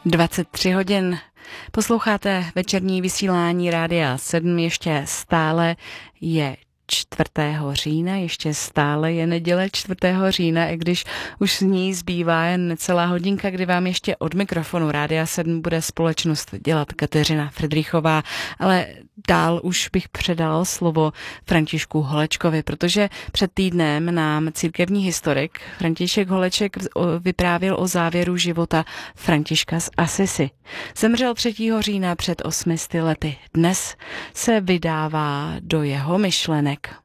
23 hodin. Posloucháte večerní vysílání Rádia 7, ještě stále je 4. října, ještě stále je neděle 4. října, i když už z ní zbývá jen necelá hodinka, kdy vám ještě od mikrofonu Rádia 7 bude společnost dělat Kateřina Fridrichová, ale dál už bych předala slovo Františku Holečkovi, protože před týdnem nám církevní historik František Holeček vyprávěl o závěru života Františka z Assisi. Zemřel 3. října před 800 lety. Dnes se vydává do jeho myšlenek.